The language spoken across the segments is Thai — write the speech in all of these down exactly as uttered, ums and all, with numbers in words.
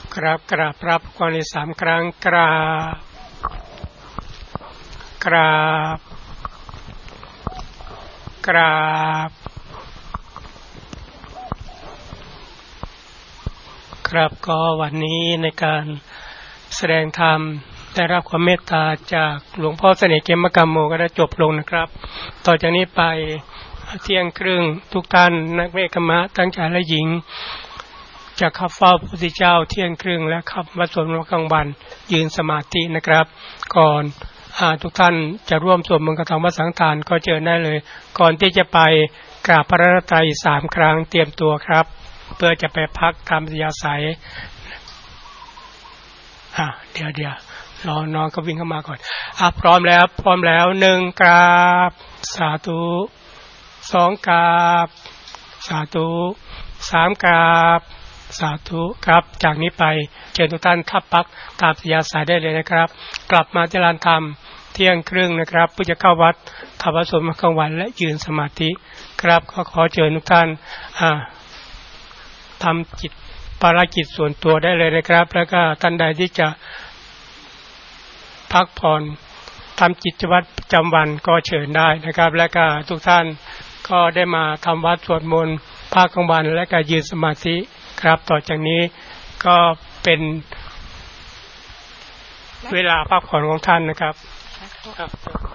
กราบกราบรับก่อนในสามครั้งกราบกราบกราบครับก็วันนี้ในการแสดงธรรมได้รับความเมตตาจากหลวงพ่อเสน่ห์เกมกรรมโมก็ได้จบลงนะครับต่อจากนี้ไปเที่ยงครึ่งทุกท่านนักเวกมะทั้งชายและหญิงจะเข้าเฝ้าพระพุทธเจ้าเที่ยงครึ่งและขับมาสวดมนต์กลางวันยืนสมาธินะครับก่อนทุกท่านจะร่วมสวดมนต์กระทำวัดสังฆทานก็เจอได้เลยก่อนที่จะไปกราบพระรัตนตรัยสามครั้งเตรียมตัวครับเพื่อจะไปพักตามอัธยาศัยอ่ะเดี๋ยวเดี๋ยวรอน้องก็วิ่งเข้ามาก่อนอ่ะพร้อมแล้วพร้อมแล้วหนึ่งกราบสาธุสองกราบสาธุสามกราบสาธุครับจากนี้ไปเชิญทุกท่านทับพักตามอัธยาศัยได้เลยนะครับกลับมาที่ลานธรรมเที่ยงครึ่งนะครับเพื่อจะเข้าวัดทำวัดสวดมนต์กลางวันและยืนสมาธิครับก็ขอเชิญทุกท่านอ่าทำจิตภารกิจส่วนตัวได้เลยนะครับแล้วก็ท่านใดที่จะพักผ่อนทำกิจวัตรประจำวันก็เชิญได้นะครับและก็ทุกท่านก็ได้มาทำวัดสวดมนต์ภาคกลางวันและก็ยืนสมาธิครับต่อจากนี้ก็เป็นเวลาพักผ่อนของท่านนะครับครับ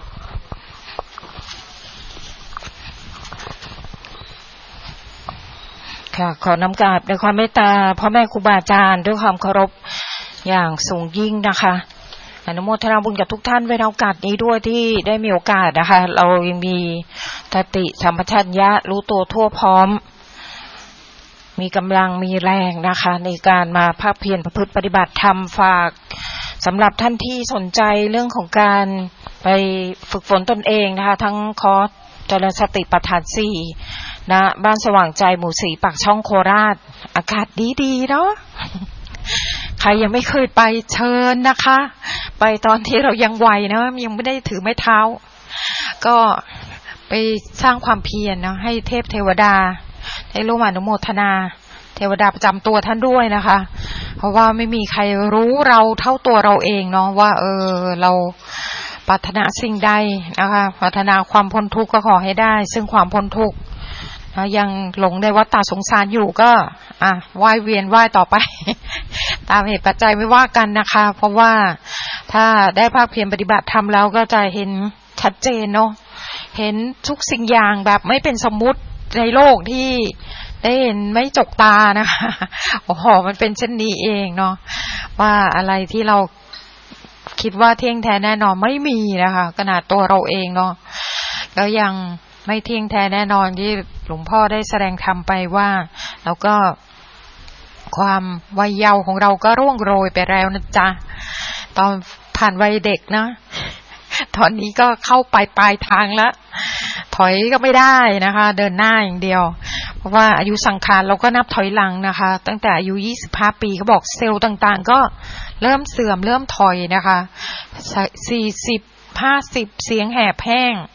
ค่ะขอนำกราบด้วยความเมตตาพ่อแม่ครูบาอาจารย์ด้วยความเคารพอย่างสูงยิ่งนะคะอนุโมทนาบุญกับทุกท่านในโอกาสนี้ด้วยที่ได้มีโอกาสนะคะเรายังมีสติสัมปชัญญะรู้ตัวทั่วพร้อมมีกำลังมีแรงนะคะในการมาภาคเพียรประพฤติปฏิบัติธรรมฝากสำหรับท่านที่สนใจเรื่องของการไปฝึกฝนตนเองนะคะทั้งคอร์สเจริญสติปัฏฐานสี่นะบ้านสว่างใจหมู่สี่ปากช่องโคราชอากาศดีๆเนาะใครยังไม่เคยไปเชิญนะคะไปตอนที่เรายังไหวนะยังไม่ได้ถือไม้เท้าก็ไปสร้างความเพียรเนาะให้เทพเทวดาให้ร่วมอนุโมทนาเทวดาประจำตัวท่านด้วยนะคะเพราะว่าไม่มีใครรู้เราเท่าตัวเราเองเนาะว่าเออเราปรารถนาสิ่งใดนะคะปรารถนาความพ้นทุกข์ก็ขอให้ได้ซึ่งความพ้นทุกข์ยังหลงในวัฏฏะสงสารอยู่ก็อ่ะว่ายเวียนว่ายต่อไปตามเหตุปัจจัยไม่ว่ากันนะคะเพราะว่าถ้าได้ภาคเพียรปฏิบัติธรรมแล้วก็จะเห็นชัดเจนเนาะเห็นทุกสิ่งอย่างแบบไม่เป็นสมมุติในโลกที่ได้เห็นไม่จกตานะคะโอ้โหมันเป็นเช่นนี้เองเนาะว่าอะไรที่เราคิดว่าเที่ยงแท้แน่นอนไม่มีนะคะขนาดตัวเราเองเนาะแล้วยังไม่เที่ยงแท้แน่นอนที่หลวงพ่อได้แสดงธรรมไปว่าแล้วก็ความวัยเยาว์ของเราก็ร่วงโรยไปแล้วนะจ๊ะตอนผ่านวัยเด็กนะตอนนี้ก็เข้าไปปลายทางแล้วถอยก็ไม่ได้นะคะเดินหน้าอย่างเดียวเพราะว่าอายุสังขารเราก็นับถอยหลังนะคะตั้งแต่อายุยี่สิบห้าปีเขาบอกเซลล์ต่างๆก็เริ่มเสื่อมเริ่มถอยนะคะสี่สิบ ห้าสิบเสียงแหบแห้ง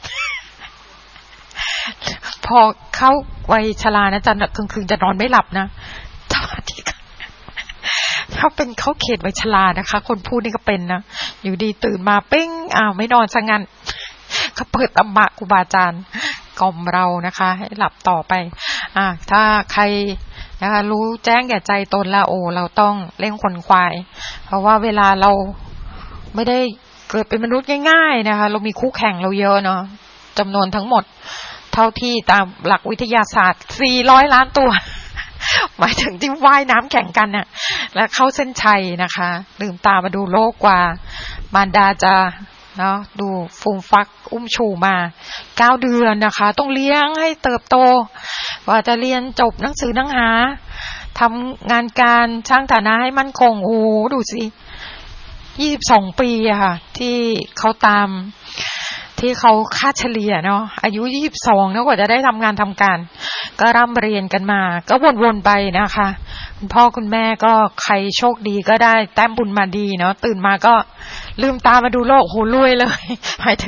พอเข้าวัยชรานะจันกลางคืนจะนอนไม่หลับนะเขาเป็นเขาเขตวัยชรานะคะคนพูดนี่ก็เป็นนะอยู่ดีตื่นมาเป้งอ้าวไม่นอนซะงั้นเขาเปิดธรรมะครูบาอาจารย์กล่อมเรานะคะให้หลับต่อไปอ่าถ้าใครนะคะรู้แจ้งแก่ใจตนแล้วโอ้เราต้องเร่งขวนขวายเพราะว่าเวลาเราไม่ได้เกิดเป็นมนุษย์ง่ายๆนะคะเรามีคู่แข่งเราเยอะเนาะจำนวนทั้งหมดเท่าที่ตามหลักวิทยาศาสตร์สี่ร้อยล้านตัวหมายถึงที่ว่ายน้ำแข่งกันน่ะและเข้าเส้นชัยนะคะลืมตามาดูโลกกว่ามารดาจะเนาะดูฟูมฟักอุ้มชูมาเก้าเดือนนะคะต้องเลี้ยงให้เติบโตว่าจะเรียนจบหนังสือหนังหาทำงานการสร้างฐานะให้มั่นคงโอ้ดูสิยี่สิบสองปีอะค่ะที่เขาตามที่เขาค่าเฉลี่ยเนาะอายุยี่สิบสองแล้วกว่าจะได้ทำงานทำการก็ร่ำเรียนกันมาก็วนๆไปนะคะคุณพ่อคุณแม่ก็ใครโชคดีก็ได้แต้มบุญมาดีเนาะตื่นมาก็ลืมตามาดูโลกโหรวยเลยหมายถึง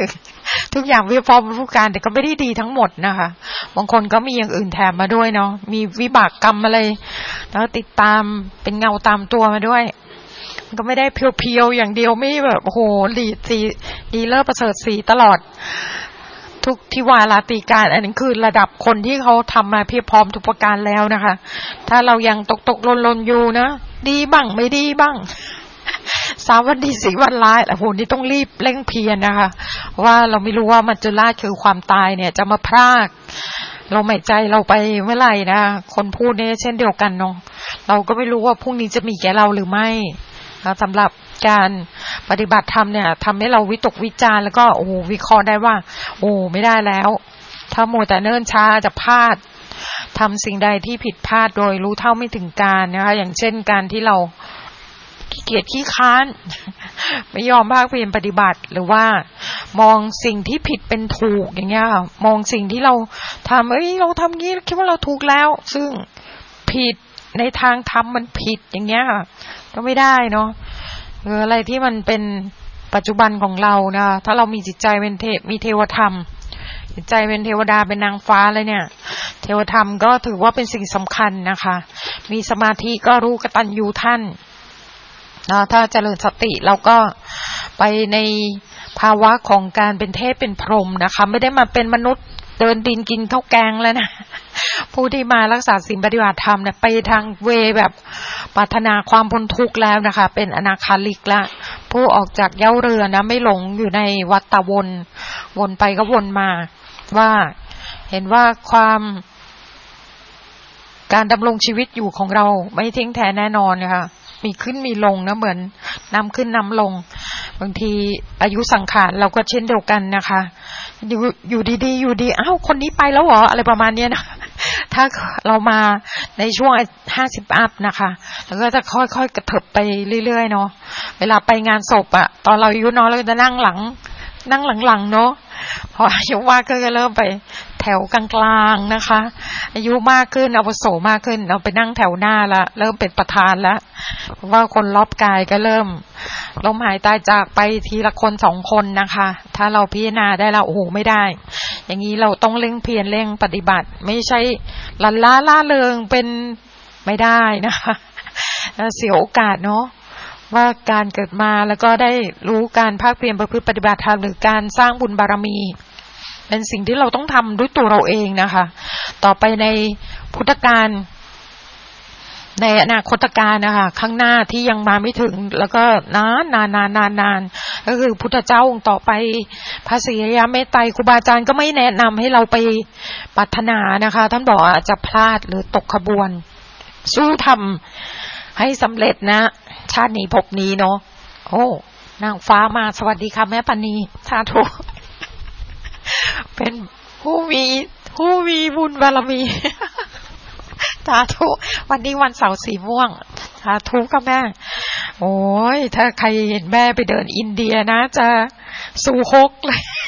ทุกอย่างเพียบพร้อมทุกการแต่ก็ไม่ได้ดีทั้งหมดนะคะบางคนก็มีอย่างอื่นแถมมาด้วยเนาะมีวิบากกรรมอะไรแล้วติดตามเป็นเงาตามตัวมาด้วยมันก็ไม่ได้เพียวๆอย่างเดียวไม่แบบโอ้โหดีสีดีเลิศประเสริฐสีตลอดทุกที่วาราตีการอันนี้คือระดับคนที่เขาทำมาเพียบพร้อมทุกประการแล้วนะคะถ้าเรายังตกตกลนลนอยู่นะดีบ้างไม่ดีบ้างสามวันดีสี่วันร้ายโอ้โหนี่ต้องรีบเร่งเพียรนะคะว่าเราไม่รู้ว่ามัจจุราชคือความตายเนี่ยจะมาพรากเราหายใจเราไปเมื่อไหร่นะคนพูดเนี่ยเช่นเดียวกันเนาะเราก็ไม่รู้ว่าพรุ่งนี้จะมีแก่เราหรือไม่สำหรับการปฏิบัติธรรมเนี่ยทำให้เราวิตกวิจารแล้วก็โอ้วิเคราะห์ได้ว่าโอ้ไม่ได้แล้วถ้ามัวแต่เนิ่นช้าจะพลาดทำสิ่งใดที่ผิดพลาดโดยรู้เท่าไม่ถึงการนะคะอย่างเช่นการที่เราขี้เกียจขี้ค้านไม่ยอมภาคเพียรปฏิบัติหรือว่ามองสิ่งที่ผิดเป็นถูกอย่างเงี้ยมองสิ่งที่เราทำเอ้ยเราทำงี้คิดว่าเราถูกแล้วซึ่งผิดในทางธรรมมันผิดอย่างเงี้ยก็ไม่ได้เนาะหรืออะไรที่มันเป็นปัจจุบันของเรานะถ้าเรามีจิตใจเป็นเทพมีเทวธรรมจิตใจเป็นเทวดาเป็นนางฟ้าเลยเนี่ยเทวธรรมก็ถือว่าเป็นสิ่งสำคัญนะคะมีสมาธิก็รู้กตัญญูท่านนะถ้าเจริญสติเราก็ไปในภาวะของการเป็นเทพเป็นพรหมนะคะไม่ได้มาเป็นมนุษย์เดินดินกินข้าวแกงแล้วนะผู้ที่มารักษาศีลปฏิบัติธรรมเนี่ยไปทางเวแบบปรารถนาความพ้นทุกข์แล้วนะคะเป็นอนาคาลิกละผู้ออกจากเย้าเรือนะไม่หลงอยู่ในวัฏฏะวนวนไปก็วนมาว่าเห็นว่าความการดำรงชีวิตอยู่ของเราไม่ทิ้งแท้แน่นอนนะคะมีขึ้นมีลงนะเหมือนน้ำขึ้นน้ำลงบางทีอายุสังขารเราก็เช่นเดียวกันนะคะอยู่อยู่ดีๆอยู่ดีอ้าวคนนี้ไปแล้วเหรออะไรประมาณนี้นะถ้าเรามาในช่วงห้าสิบอัพนะคะแล้วก็จะค่อยๆกระเถิบไปเรื่อยๆเนาะเวลาไปงานศพอะตอนเราอายุน้อยเราจะนั่งหลังนั่งหลังๆเนาะพออายุมากขึ้นก็เริ่มไปแถวกลางๆนะคะอายุมากขึ้นอาวุโสมากขึ้นเราไปนั่งแถวหน้าละเริ่มเป็นประธานแล้วเพราะว่าคนรอบกายก็เริ่มล้มหายตายจากไปทีละคนสองคนนะคะถ้าเราพิจารณาได้แล้วโอ้โหไม่ได้อย่างนี้เราต้องเร่งเพียรเร่งปฏิบัติไม่ใช่ลันล้าล่าเริงเป็นไม่ได้นะคะเสียโอกาสเนาะว่าการเกิดมาแล้วก็ได้รู้การภาคเพียรประพฤติปฏิบัติธรรมหรือการสร้างบุญบารมีเป็นสิ่งที่เราต้องทำด้วยตัวเราเองนะคะต่อไปในพุทธกาลในอนาคตการนะคะข้างหน้าที่ยังมาไม่ถึงแล้วก็นานนานนานนานนานก็คือพุทธเจ้าองค์ต่อไปพระศรีอริยเมตไตรครูบาอาจารย์ก็ไม่แนะนำให้เราไปปรารถนานะคะท่านบอกอาจจะพลาดหรือตกขบวนสู้ทำให้สำเร็จนะชาตินี้ภพนี้เนาะโอ้นางฟ้ามาสวัสดีค่ะแม่ปานีสาธุเป็นผู้มีผู้มีบุญบารมีสาธุวันนี้วันเสาร์สีม่วงสาธุค่ะแม่โอ้ยถ้าใครเห็นแม่ไปเดินอินเดียนะจะสู่ฮกเลย